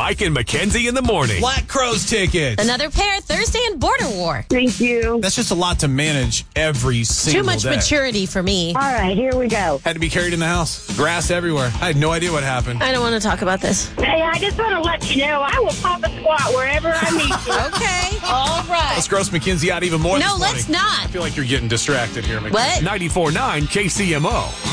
Mike and Mackenzie in the morning. Black Crowes tickets. Another pair Thursday and Border War. Thank you. That's just a lot to manage every single Too much day. maturity for me. All right, here we go. Had to be carried in the house. Grass everywhere. I had no idea what happened. I don't want to talk about this. Hey, I just want to let you know I will pop a squat wherever I meet you. Okay. All right. Let's gross Mackenzie out even more No, this morning. let's not. I feel like you're getting distracted here, Mackenzie. What? 94.9 KCMO.